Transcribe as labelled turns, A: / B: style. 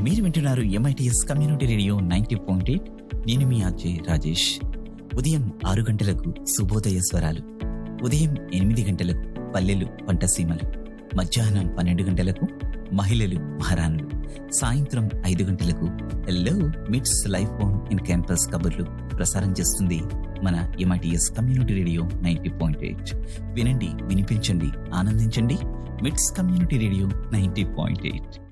A: మీరు వింటున్నారు MITS community radio 90.8. నేను మీ ఆర్జే రాజేష్. ఉదయం 6 గంటలకు శుభోదయ స్వరాలు, ఉదయం 8 గంటలకు పల్లెలు పంటసీమలు, మధ్యాహ్నం 12 గంటలకు మహిళలు మహారాణులు, సాయంత్రం 5 గంటలకు హెల్లో మిట్స్ లైఫ్ ఫోన్ ఇన్ క్యాంపస్ కబుర్లు ప్రసారం చేస్తుంది మన MITS కమ్యూనిటీ రేడియో 90.8. వినండి, వినిపించండి, ఆనందించండి. మిట్స్ కమ్యూనిటీ రేడియో 90.8.